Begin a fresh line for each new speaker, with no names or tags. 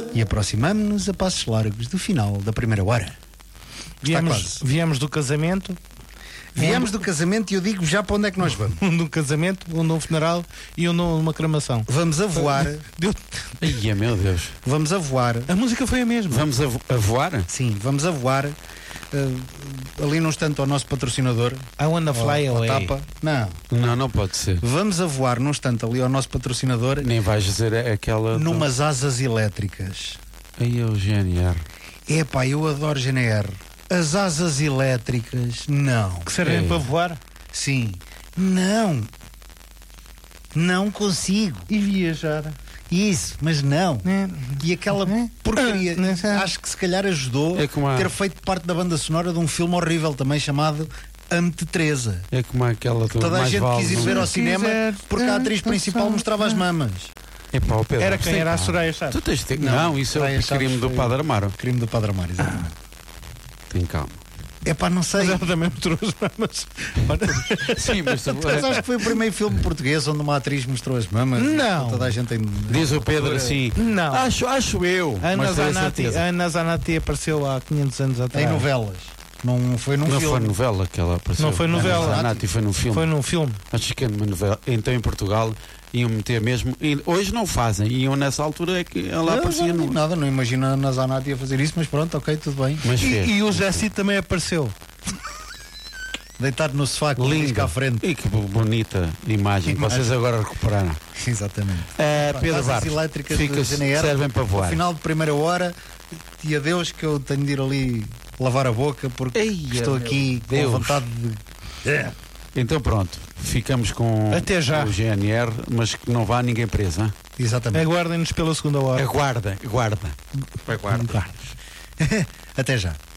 E aproximamos-nos a passos largos do final da primeira hora.
Viemos do casamento.
Viemos do casamento e eu digo já para onde é que nós vamos.
Um num casamento, um num funeral e um numa cremação.
Vamos a voar.
Ai, meu Deus.
Vamos a voar.
A música foi a mesma.
Vamos a voar?
Sim, vamos a voar. Ali num instante ao nosso patrocinador.
I wanna fly away.
Tapa.
Não pode ser.
Vamos a voar num instante ali ao nosso patrocinador.
Nem vais dizer aquela...
Numas asas elétricas.
Aí é o GNR.
Epá, eu adoro GNR. As asas elétricas, não.
Que servem para voar?
Sim. Não consigo.
E viajar?
Isso, mas não. E aquela porcaria, acho que se calhar ajudou ter feito parte da banda sonora de um filme horrível também chamado Ame-te Teresa.
É como aquela...
Toda a gente quis ir ver ao cinema porque a atriz principal mostrava as mamas.
Epá, Pedro,
era quem? Era a Soraya Chaves?
Tu tens de ter... Não, isso é o crime do Padre Amaro.
Crime do Padre Amaro, exatamente.
Tem calma.
Epá, não sei.
Mas ela também mostrou as mamas.
Sim, mas
acho que foi o primeiro filme português onde uma atriz mostrou as mamas.
Não.
Toda a gente tem...
Diz o Pedro assim.
Não.
Acho eu.
A Ana Zanatti apareceu há 500 anos atrás.
Em novelas. Não foi num filme.
Não foi novela que ela apareceu.
Não foi novela.
A Zanatti foi num filme.
Foi num filme.
Acho que é numa novela. Então em Portugal iam meter mesmo. Hoje não fazem. Iam nessa altura é que ela aparecia no.
Nada, não imagino a Ana Zanatti a fazer isso, mas pronto, ok, tudo bem.
Mas
e o Jesse também apareceu.
Deitado no sofá com o disco à frente.
E que bonita imagem que vocês agora recuperaram.
Exatamente.
Pedro Barros, servem para voar.
No final de primeira hora, e adeus que eu tenho de ir ali lavar a boca porque estou aqui com vontade de...
Então pronto, ficamos com
até já.
O GNR, mas que não vá ninguém preso, hein?
Exatamente.
Aguardem-nos pela segunda hora.
Aguarda.
Até já.